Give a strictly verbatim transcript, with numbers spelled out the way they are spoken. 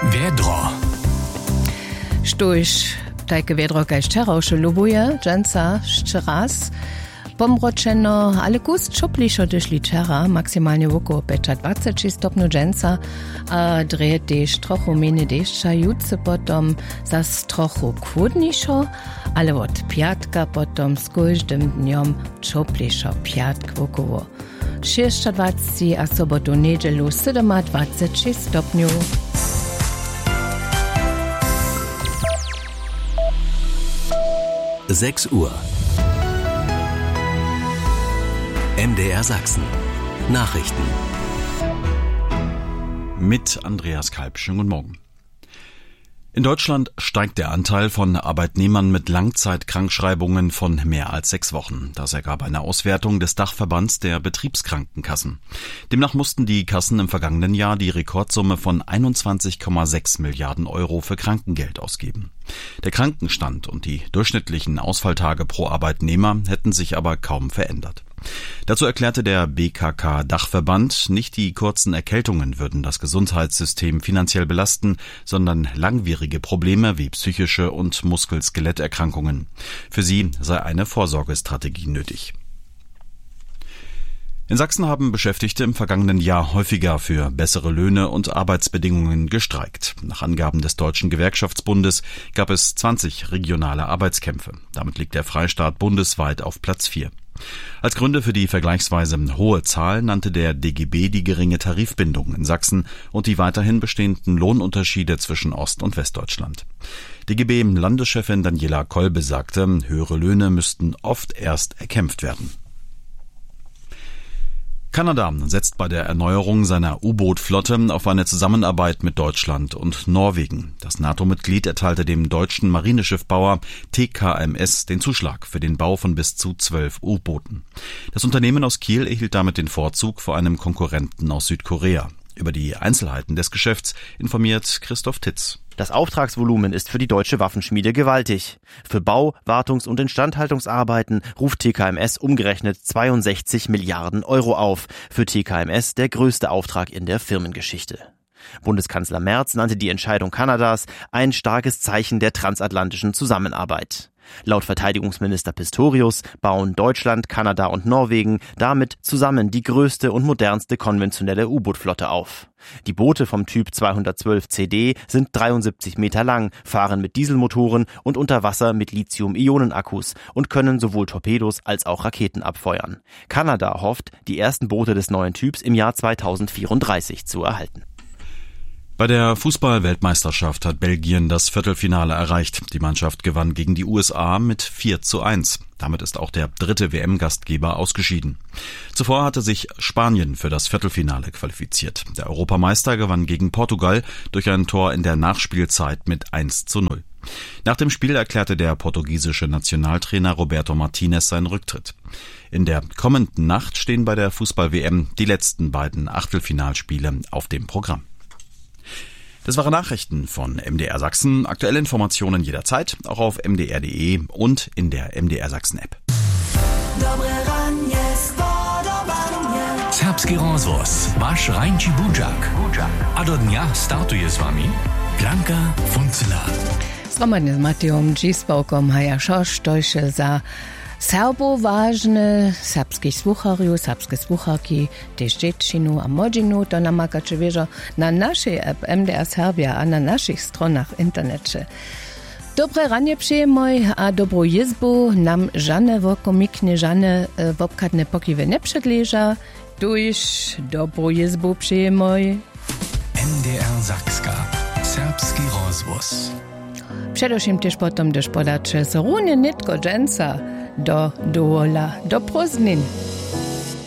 Wiedro. Sztuś takie wiedro kaś czerausze lubuje, dżęca, szczeraz. Pomroczeno, ale gust czuplišo dyšli czera, maksymalnie około dwadzieścia stopni dżęca, a dreje też trochę mniej deszcza, jutce potom zas trochę chłodniejszo, ale od piatka potom z każdym dniem czuplišo, piatk około dwadzieścia, a sobotu niedzielu dwadzieścia siedem stopni. sechs Uhr. M D R Sachsen. Nachrichten. Mit Andreas Kalb. Schönen guten Morgen. In Deutschland steigt der Anteil von Arbeitnehmern mit Langzeitkrankschreibungen von mehr als sechs Wochen. Das ergab eine Auswertung des Dachverbands der Betriebskrankenkassen. Demnach mussten die Kassen im vergangenen Jahr die Rekordsumme von einundzwanzig Komma sechs Milliarden Euro für Krankengeld ausgeben. Der Krankenstand und die durchschnittlichen Ausfalltage pro Arbeitnehmer hätten sich aber kaum verändert. Dazu erklärte der B K K-Dachverband, nicht die kurzen Erkältungen würden das Gesundheitssystem finanziell belasten, sondern langwierige Probleme wie psychische und Muskel-Skeletterkrankungen. Für sie sei eine Vorsorgestrategie nötig. In Sachsen haben Beschäftigte im vergangenen Jahr häufiger für bessere Löhne und Arbeitsbedingungen gestreikt. Nach Angaben des Deutschen Gewerkschaftsbundes gab es zwanzig regionale Arbeitskämpfe. Damit liegt der Freistaat bundesweit auf Platz vier. Als Gründe für die vergleichsweise hohe Zahl nannte der D G B die geringe Tarifbindung in Sachsen und die weiterhin bestehenden Lohnunterschiede zwischen Ost- und Westdeutschland. D G B-Landeschefin Daniela Kolbe sagte, höhere Löhne müssten oft erst erkämpft werden. Kanada setzt bei der Erneuerung seiner U-Boot-Flotte auf eine Zusammenarbeit mit Deutschland und Norwegen. Das NATO-Mitglied erteilte dem deutschen Marineschiffbauer T K M S den Zuschlag für den Bau von bis zu zwölf U-Booten. Das Unternehmen aus Kiel erhielt damit den Vorzug vor einem Konkurrenten aus Südkorea. Über die Einzelheiten des Geschäfts informiert Christoph Titz. Das Auftragsvolumen ist für die deutsche Waffenschmiede gewaltig. Für Bau-, Wartungs- und Instandhaltungsarbeiten ruft T K M S umgerechnet zweiundsechzig Milliarden Euro auf. Für T K M S der größte Auftrag in der Firmengeschichte. Bundeskanzler Merz nannte die Entscheidung Kanadas ein starkes Zeichen der transatlantischen Zusammenarbeit. Laut Verteidigungsminister Pistorius bauen Deutschland, Kanada und Norwegen damit zusammen die größte und modernste konventionelle U-Boot-Flotte auf. Die Boote vom Typ zweihundertzwölf C D sind dreiundsiebzig Meter lang, fahren mit Dieselmotoren und unter Wasser mit Lithium-Ionen-Akkus und können sowohl Torpedos als auch Raketen abfeuern. Kanada hofft, die ersten Boote des neuen Typs im Jahr zweitausendvierunddreißig zu erhalten. Bei der Fußball-Weltmeisterschaft hat Belgien das Viertelfinale erreicht. Die Mannschaft gewann gegen die U S A mit vier zu eins. Damit ist auch der dritte W M-Gastgeber ausgeschieden. Zuvor hatte sich Spanien für das Viertelfinale qualifiziert. Der Europameister gewann gegen Portugal durch ein Tor in der Nachspielzeit mit eins zu null. Nach dem Spiel erklärte der portugiesische Nationaltrainer Roberto Martinez seinen Rücktritt. In der kommenden Nacht stehen bei der Fußball-W M die letzten beiden Achtelfinalspiele auf dem Programm. Das waren Nachrichten von M D R Sachsen. Aktuelle Informationen jederzeit, auch auf m d r punkt d e und in der M D R Sachsen App. Serbski rozhlas, váš Rajnči Budžak. A do dňa startuje s vami Blanka Funcela. Z Romanem Matejom Džisbaukom haja šoštojše za Serbo ważne, serbskich słuchariów, serbskie słucharki, też dziewczynu a młodzinu, to namakacie wieżo na naszej app M D R Serbia, a na naszych stronach internecie. Dobre ranie przyjemoj, a dobrą jizbu nam żane wokomiknie, żane wopkatne pokiwy nie przedleża. Tuż dobrą jizbu przyjemoj. M D R Sakska, serbski rozhlas. Przedewším też potom też podacze, so runie nitko dżęca do dowola, do prózdnin.